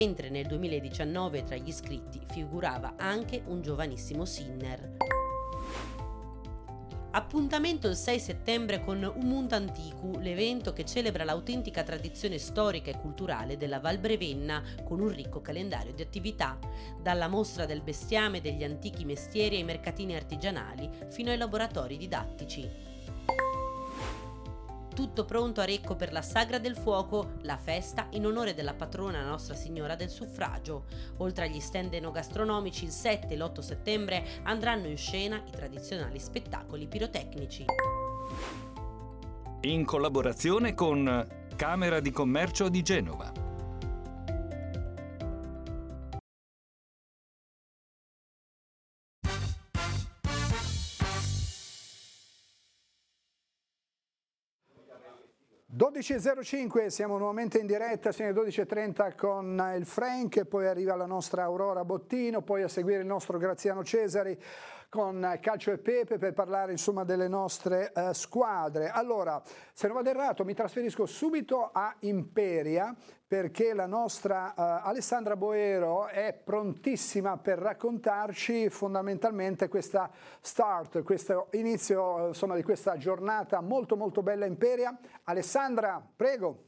mentre nel 2019 tra gli iscritti figurava anche un giovanissimo Sinner. Appuntamento il 6 settembre con Umunt Anticu, l'evento che celebra l'autentica tradizione storica e culturale della Val Brevenna con un ricco calendario di attività, dalla mostra del bestiame e degli antichi mestieri ai mercatini artigianali fino ai laboratori didattici. Tutto pronto a Recco per la Sagra del Fuoco, la festa in onore della patrona Nostra Signora del Suffragio. Oltre agli stand enogastronomici, il 7 e l'8 settembre andranno in scena i tradizionali spettacoli pirotecnici. In collaborazione con Camera di Commercio di Genova. (12.05), siamo nuovamente in diretta, sono le 12.30 con il Frank, poi arriva la nostra Aurora Bottino, poi a seguire il nostro Graziano Cesari con Calcio e Pepe per parlare insomma delle nostre squadre. Allora, se non vado errato, mi trasferisco subito a Imperia perché la nostra Alessandra Boero è prontissima per raccontarci fondamentalmente questa start, questo inizio insomma di questa giornata molto molto bella Imperia. Alessandra, prego.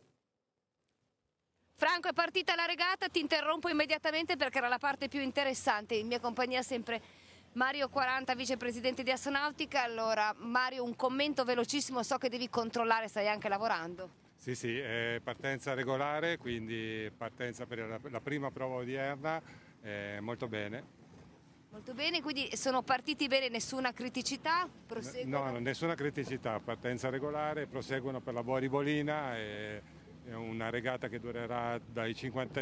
Franco, è partita la regata, ti interrompo immediatamente perché era la parte più interessante. In mia compagnia sempre Mario 40, vicepresidente di Astonautica. Allora Mario, un commento velocissimo, so che devi controllare, stai anche lavorando. Sì, è partenza regolare, quindi partenza per la prima prova odierna, molto bene. Molto bene, quindi sono partiti bene, nessuna criticità? Proseguono? No, nessuna criticità, partenza regolare, proseguono per la Boa-Ribolina, è una regata che durerà dai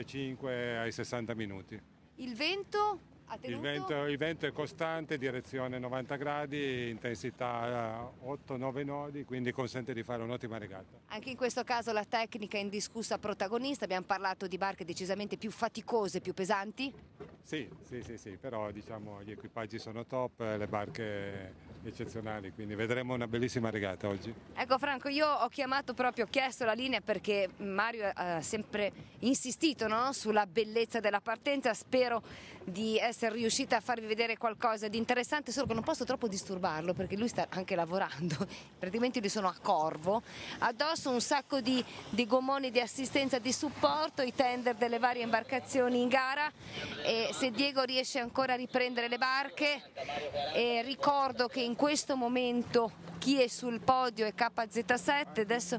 55 ai 60 minuti. Il vento? Il vento è costante, direzione 90 gradi, intensità 8-9 nodi, quindi consente di fare un'ottima regata. Anche in questo caso la tecnica è indiscussa protagonista, abbiamo parlato di barche decisamente più faticose, più pesanti? Sì, però diciamo gli equipaggi sono top, le barche eccezionali, quindi vedremo una bellissima regata oggi. Ecco Franco, io ho chiesto la linea perché Mario ha sempre insistito, no? Sulla bellezza della partenza, spero di essere riuscita a farvi vedere qualcosa di interessante, solo che non posso troppo disturbarlo perché lui sta anche lavorando, praticamente io sono a corvo, addosso un sacco di gommoni di assistenza, di supporto, i tender delle varie imbarcazioni in gara, e se Diego riesce ancora a riprendere le barche, e ricordo che in questo momento chi è sul podio è KZ7, adesso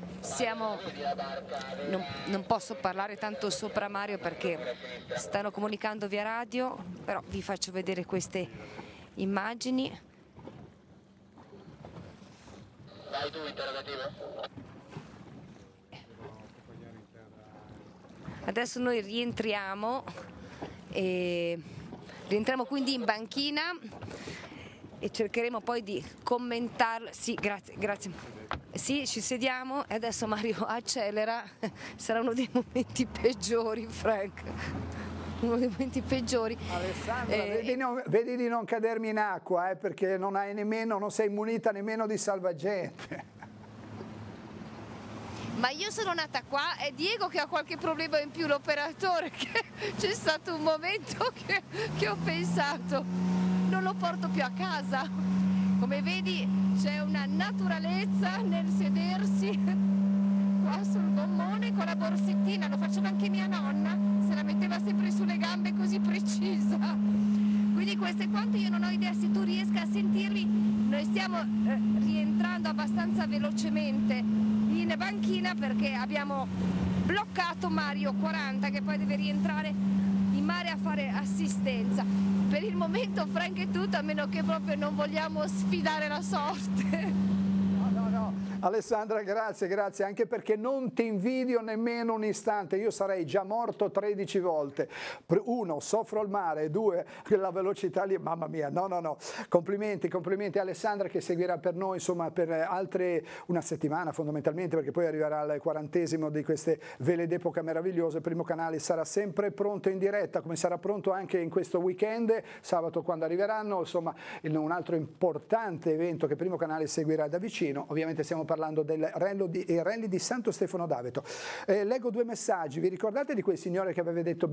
non posso parlare tanto sopra Mario perché stanno comunicando via radio, però vi faccio vedere queste immagini. Vai tu, interrogativo. Adesso noi rientriamo quindi in banchina e cercheremo poi di commentarlo. Sì, grazie. Sì, ci sediamo e adesso Mario accelera, sarà uno dei momenti peggiori, Frank. Uno dei momenti peggiori. Alessandra, vedi di non cadermi in acqua, perché non sei munita nemmeno di salvagente. Ma io sono nata qua, è Diego che ha qualche problema in più, l'operatore, che c'è stato un momento che ho pensato non lo porto più a casa. Come vedi c'è una naturalezza nel sedersi qua sul gommone con la borsettina, lo faceva anche mia nonna, se la metteva sempre sulle gambe così precisa. Quindi questo è quanto, io non ho idea se tu riesca a sentirmi, noi stiamo rientrando abbastanza velocemente in banchina perché abbiamo bloccato Mario 40 che poi deve rientrare in mare a fare assistenza. Per il momento Frank è tutto, a meno che proprio non vogliamo sfidare la sorte. No. Alessandra, grazie, anche perché non ti invidio nemmeno un istante, io sarei già morto 13 volte. Uno, soffro il mare, due, la velocità lì, mamma mia, no. Complimenti Alessandra, che seguirà per noi insomma per altre una settimana fondamentalmente, perché poi arriverà al 40° di queste vele d'epoca meravigliose. Primo Canale sarà sempre pronto in diretta, come sarà pronto anche in questo weekend, sabato quando arriveranno, insomma un altro importante evento che Primo Canale seguirà da vicino. Ovviamente stiamo parlando del rally di Santo Stefano d'Aveto. Leggo due messaggi. Vi ricordate di quel signore che aveva detto